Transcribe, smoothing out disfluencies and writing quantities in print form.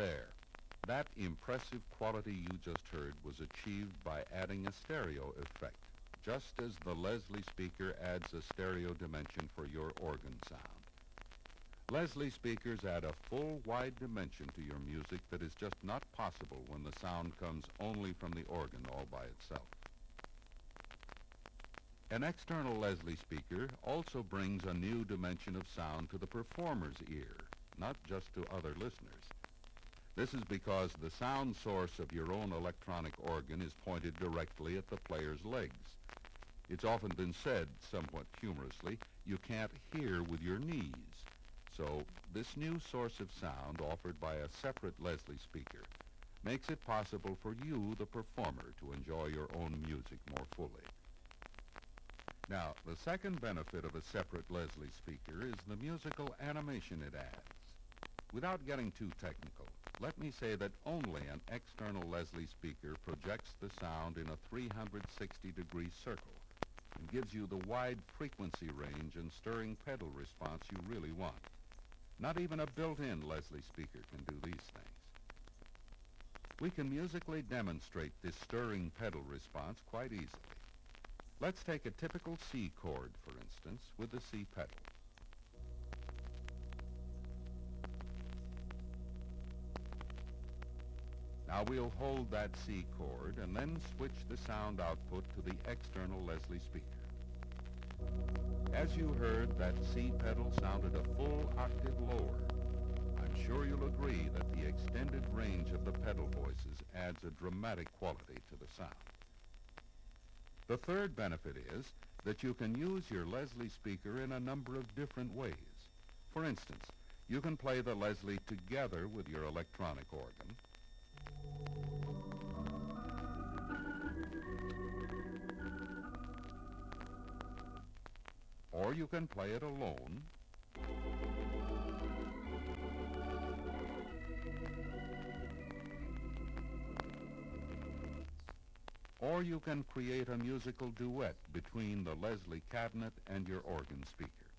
There. That impressive quality you just heard was achieved by adding a stereo effect, just as the Leslie speaker adds a stereo dimension for your organ sound. Leslie speakers add a full, wide dimension to your music that is just not possible when the sound comes only from the organ all by itself. An external Leslie speaker also brings a new dimension of sound to the performer's ear, not just to other listeners. This is because the sound source of your own electronic organ is pointed directly at the player's legs. It's often been said, somewhat humorously, you can't hear with your knees. So this new source of sound offered by a separate Leslie speaker makes it possible for you, the performer, to enjoy your own music more fully. Now, the second benefit of a separate Leslie speaker is the musical animation it adds. Without getting too technical, let me say that only an external Leslie speaker projects the sound in a 360-degree circle and gives you the wide frequency range and stirring pedal response you really want. Not even a built-in Leslie speaker can do these things. We can musically demonstrate this stirring pedal response quite easily. Let's take a typical C chord, for instance, with the C pedal. Now we'll hold that C chord and then switch the sound output to the external Leslie speaker. As you heard, that C pedal sounded a full octave lower. I'm sure you'll agree that the extended range of the pedal voices adds a dramatic quality to the sound. The third benefit is that you can use your Leslie speaker in a number of different ways. For instance, you can play the Leslie together with your electronic organ, or you can play it alone, or you can create a musical duet between the Leslie cabinet and your organ speaker.